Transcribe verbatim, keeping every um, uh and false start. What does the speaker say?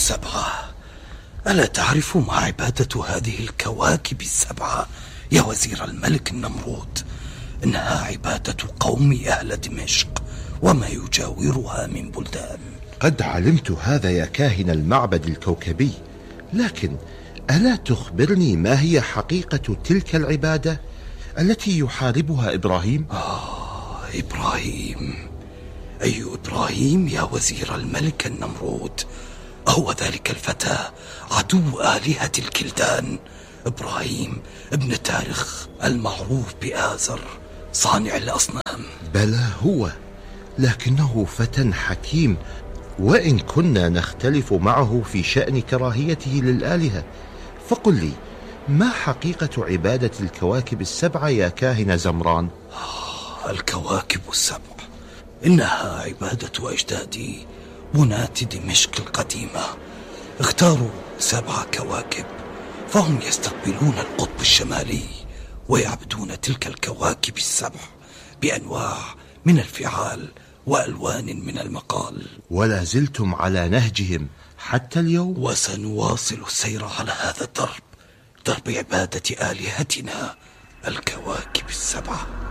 السبعة. ألا تعرف ما عبادة هذه الكواكب السبعة يا وزير الملك النمرود؟ إنها عبادة قوم أهل دمشق وما يجاورها من بلدان. قد علمت هذا يا كاهن المعبد الكوكبي، لكن ألا تخبرني ما هي حقيقة تلك العبادة التي يحاربها إبراهيم؟ آه إبراهيم، أي إبراهيم يا وزير الملك النمرود؟ هو ذلك الفتى عدو آلهة الكلدان، إبراهيم ابن تارخ المعروف بآزر صانع الأصنام. بلى هو، لكنه فتى حكيم، وإن كنا نختلف معه في شأن كراهيته للآلهة. فقل لي، ما حقيقة عبادة الكواكب السبعة يا كاهن زمران؟ آه الكواكب السبع إنها عبادة أجدادي بناة دمشق القديمة. اختاروا سبع كواكب، فهم يستقبلون القطب الشمالي ويعبدون تلك الكواكب السبع بأنواع من الفعال وألوان من المقال. ولا زلتم على نهجهم حتى اليوم؟ وسنواصل السير على هذا الدرب، درب عبادة آلهتنا الكواكب السبعة.